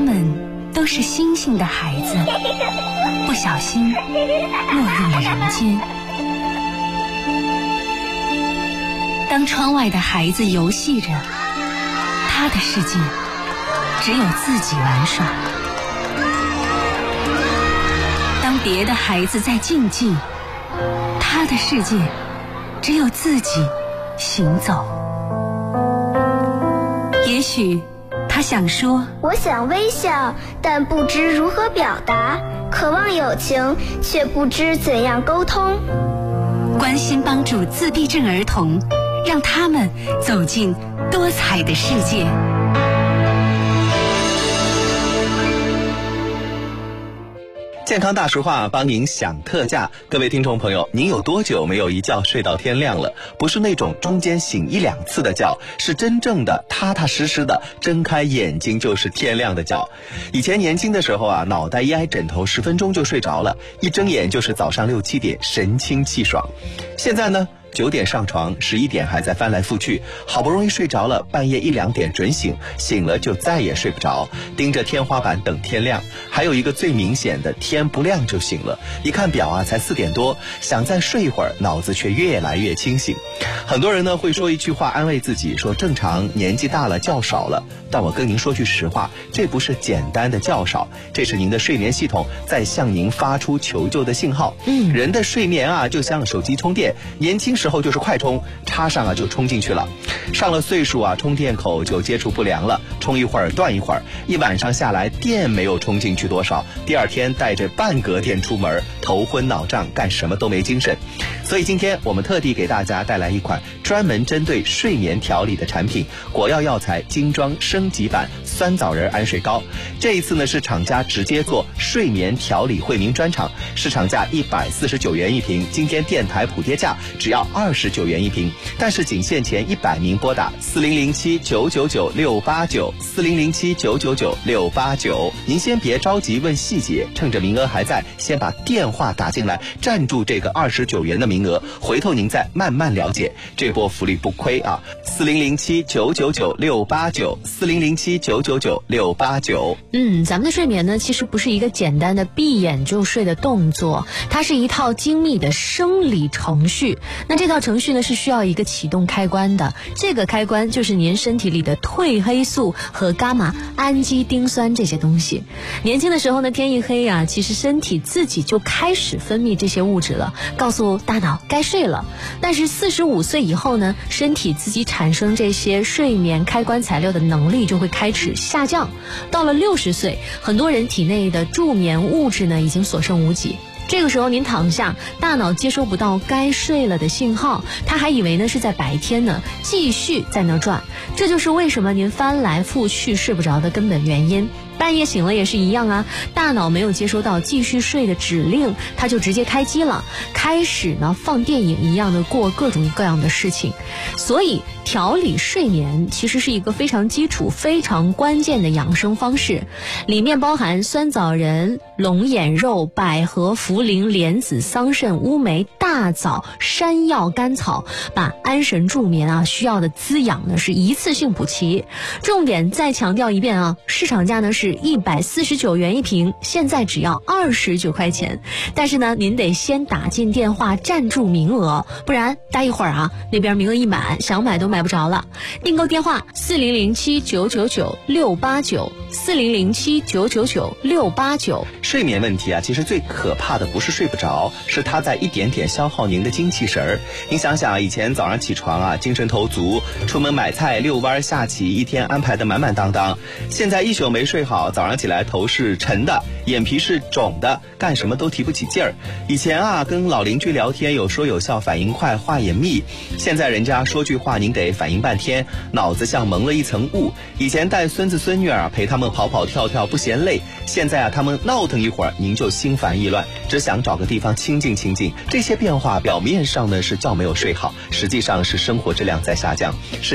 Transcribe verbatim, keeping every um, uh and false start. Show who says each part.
Speaker 1: 们都是星星的孩子，不小心落入了人间。当窗外的孩子游戏着，他的世界只有自己玩耍；当别的孩子在竞技，他的世界只有自己行走。也许他想说，
Speaker 2: 我想微笑，但不知如何表达；渴望友情，却不知怎样沟通。
Speaker 1: 关心帮助自闭症儿童，让他们走进多彩的世界。
Speaker 3: 健康大实话帮您享特价。各位听众朋友，您有多久没有一觉睡到天亮了？不是那种中间醒一两次的觉，是真正的踏踏实实的睁开眼睛就是天亮的觉。以前年轻的时候啊，脑袋一挨枕头十分钟就睡着了，一睁眼就是早上六七点，神清气爽。现在呢，九点上床，十一点还在翻来覆去，好不容易睡着了，半夜一两点准醒，醒了就再也睡不着，盯着天花板等天亮。还有一个最明显的，天不亮就醒了，一看表啊，才四点多，想再睡一会儿，脑子却越来越清醒。很多人呢会说一句话安慰自己，说正常，年纪大了觉少了。但我跟您说句实话，这不是简单的觉少，这是您的睡眠系统在向您发出求救的信号。嗯，人的睡眠啊，就像手机充电，年轻时候就是快充，插上啊就充进去了。上了岁数啊，充电口就接触不良了，充一会儿断一会儿，一晚上下来电没有充进去多少，第二天带着半格电出门，头昏脑胀，干什么都没精神。所以今天我们特地给大家带来一款专门针对睡眠调理的产品——果药药材精装升级版酸枣仁安睡膏。这一次呢是厂家直接做睡眠调理惠民专场，市场价一百四十九元一瓶，今天电台补贴价只要二十九元一瓶，但是仅限前一百名拨打四零零七九九九六八九四零零七九九九六八九。您先别着急问细节，趁着名额还在，先把电话打进来，占住这个二十九元的名额，回头您再慢慢了解，这波福利不亏啊！四零零七九九九六八九四零零七九九九六八九。
Speaker 4: 嗯，咱们的睡眠呢，其实不是一个简单的闭眼就睡的动作，它是一套精密的生理程序。那这套程序呢，是需要一个启动开关的，这个开关就是您身体里的褪黑素和伽马氨基丁酸这些东西。年轻的时候呢，天一黑啊，其实身体自己就开始分泌这些物质了，告诉大脑该睡了。但是四十五岁以后呢，身体自己产生这些睡眠开关材料的能力就会开始下降。到了六十岁，很多人体内的助眠物质呢已经所剩无几。这个时候您躺下，大脑接收不到该睡了的信号，他还以为呢是在白天呢继续在那转，这就是为什么您翻来覆去睡不着的根本原因。半夜醒了也是一样啊，大脑没有接收到继续睡的指令，它就直接开机了，开始呢放电影一样的过各种各样的事情。所以调理睡眠其实是一个非常基础非常关键的养生方式，里面包含酸枣仁、龙眼肉、百合、茯苓、莲子、桑葚、乌梅、大枣、山药、甘草，把安神助眠啊需要的滋养呢是一次性补齐。重点再强调一遍啊，市场价呢是一百四十九元一瓶，现在只要二十九块钱。但是呢，您得先打进电话占住名额，不然待一会儿啊，那边名额一满，想买都买不着了。订购电话四零零七九九九六八九四零零七九九九六八九。
Speaker 3: 睡眠问题啊，其实最可怕的不是睡不着，是它在一点点消耗您的精气神儿。您想想，以前早上起床啊，精神头足，出门买菜、遛弯、下棋，一天安排的满满当当。现在一宿没睡好，早上起来头是沉的，眼皮是肿的，干什么都提不起劲儿。以前啊，跟老邻居聊天有说有笑，反应快，话也密。现在人家说句话，您得反应半天，脑子像蒙了一层雾。以前带孙子孙女儿陪他们跑跑跳跳不嫌累，现在啊，他们闹腾一会儿，您就心烦意乱，只想找个地方清静清静。这些变化表面上呢是觉没有睡好，实际上是生活质量在下降。是